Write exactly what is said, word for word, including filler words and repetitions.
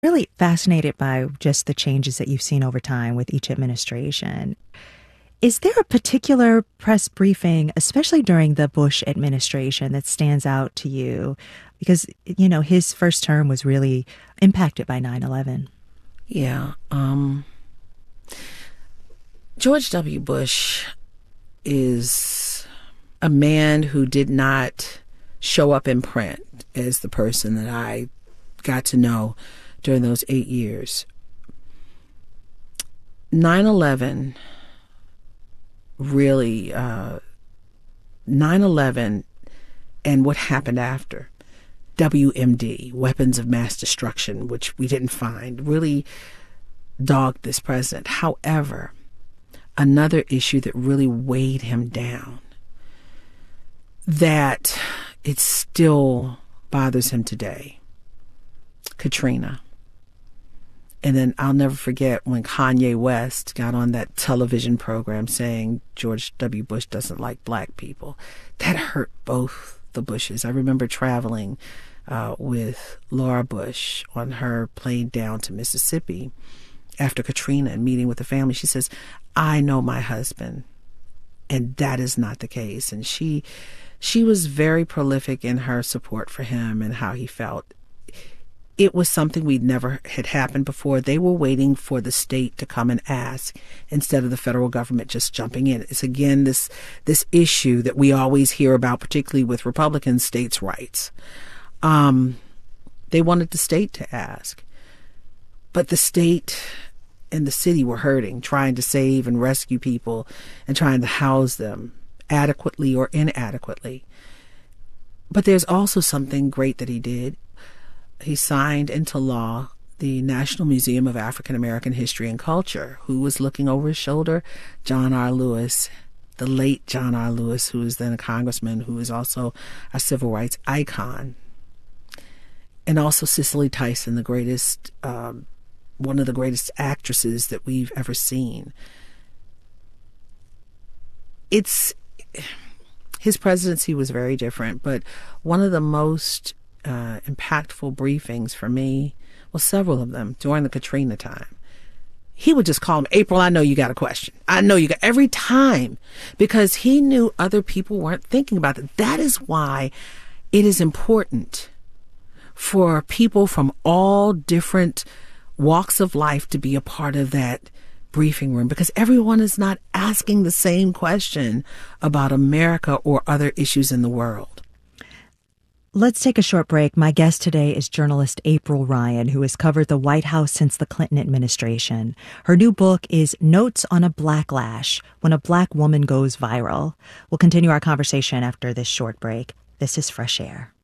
Really fascinated by just the changes that you've seen over time with each administration. Is there a particular press briefing, especially during the Bush administration, that stands out to you? Because, you know, his first term was really impacted by nine eleven. Yeah. Um, George W. Bush is a man who did not show up in print as the person that I got to know during those eight years. nine eleven really, uh, nine eleven and what happened after, W M D, weapons of mass destruction, which we didn't find, really dogged this president. However, another issue that really weighed him down, that it still bothers him today, Katrina. And then I'll never forget when Kanye West got on that television program saying George W. Bush doesn't like black people. That hurt both the Bushes. I remember traveling uh, with Laura Bush on her plane down to Mississippi after Katrina and meeting with the family. She says, I know my husband, and that is not the case. And she, she was very prolific in her support for him and how he felt. It was something we'd never had happened before. They were waiting for the state to come and ask instead of the federal government just jumping in. It's again this this issue that we always hear about, particularly with Republican states' rights. Um, they wanted the state to ask, but the state and the city were hurting, trying to save and rescue people and trying to house them adequately or inadequately. But there's also something great that he did. He signed into law the National Museum of African American History and Culture. Who was looking over his shoulder? John R. Lewis, the late John R. Lewis, who was then a congressman, who is also a civil rights icon. And also Cicely Tyson, the greatest, um, one of the greatest actresses that we've ever seen. It's, his presidency was very different, but one of the most Uh, impactful briefings for me, well, several of them during the Katrina time. He would just call him, April, I know you got a question. I know you got, every time, because he knew other people weren't thinking about it. That is why it is important for people from all different walks of life to be a part of that briefing room, because everyone is not asking the same question about America or other issues in the world. Let's take a short break. My guest today is journalist April Ryan, who has covered the White House since the Clinton administration. Her new book is Notes on a Blacklash: When a Black Woman Goes Viral. We'll continue our conversation after this short break. This is Fresh Air.